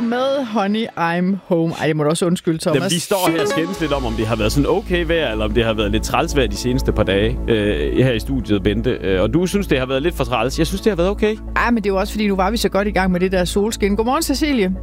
med Honey, I'm Home. Ej, det må du også undskylde, Thomas. Jamen, vi står her og skændes lidt om det har været sådan okay vejr, eller om det har været lidt træls vejr de seneste par dage her i studiet, Bente. Og du synes, det har været lidt for træls. Jeg synes, det har været okay. Ej, men det er jo også, fordi nu var vi så godt i gang med det der solskin. Godmorgen, Cecilie.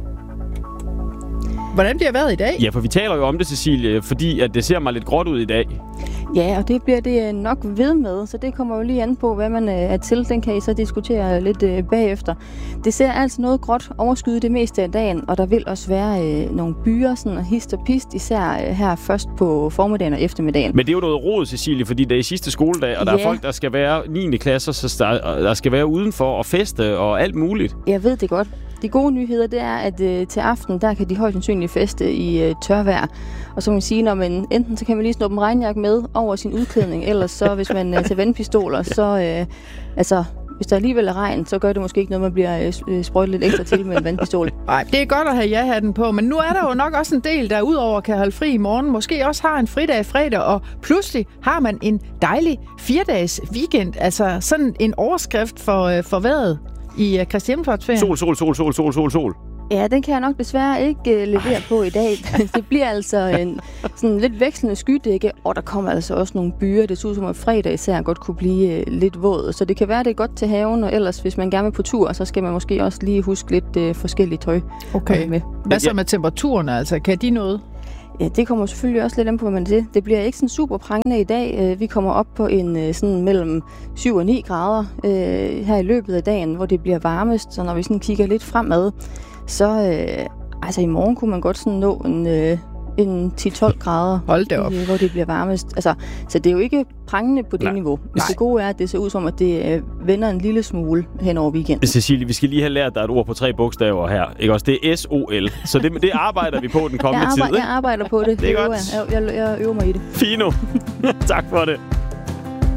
Hvordan bliver vejret i dag? Ja, for vi taler jo om det, Cecilie, fordi at det ser mig lidt gråt ud i dag. Ja, og det bliver det nok ved med, så det kommer jo lige an på, hvad man er til. Den kan I så diskutere lidt bagefter. Det ser altså noget gråt overskyet det meste af dagen, og der vil også være nogle byer, sådan hist og pist, især her først på formiddagen og eftermiddagen. Men det er jo noget rod, Cecilie, fordi det er sidste skoledag, og der er folk, der skal være 9. klasser, så der skal være udenfor og feste og alt muligt. Jeg ved det godt. De gode nyheder, det er, at til aften, der kan de højst sandsynligt feste i tørvejr. Og så kan man sige, når man enten så kan man lige snuppe en regnjakke med over sin udklædning, ellers så hvis man er til vandpistoler, så hvis der alligevel er regn, så gør det måske ikke noget, man bliver sprøjtet lidt ekstra til med en vandpistol. Nej, det er godt at have ja-hatten på, men nu er der jo nok også en del, der udover kan holde fri i morgen, måske også har en fridag fredag, og pludselig har man en dejlig 4-dages weekend, altså sådan en overskrift for vejret i Kristi Himmelfartsferien. Sol. Ja, den kan jeg nok desværre ikke levere på i dag. Det bliver altså en sådan lidt vekslende skydække, og der kommer altså også nogle byer. Det ser ud som, at fredag især godt kunne blive lidt våd. Så det kan være, det er godt til haven, og ellers hvis man gerne vil på tur, så skal man måske også lige huske lidt forskellige tøj. Okay. Med. Hvad så med temperaturen? Altså, kan de noget? Ja, det kommer selvfølgelig også lidt an på, hvad man det. Det bliver ikke sådan super prangende i dag. Vi kommer op på en sådan mellem 7 og 9 grader her i løbet af dagen, hvor det bliver varmest. Så når vi sådan kigger lidt fremad, så altså i morgen kunne man godt sådan nå en 10-12 grader, hvor det bliver varmest. Altså, så det er jo ikke prangende på det niveau. Men det gode er, at det ser ud som, at det vender en lille smule hen over weekenden. Cecilie, vi skal lige have lært dig et ord på 3 bogstaver her. Ikke også? Det er SOL. Så det arbejder vi på den kommende tid. Jeg arbejder på det. Det er godt. Jeg øver mig i det. Fino. Tak for det.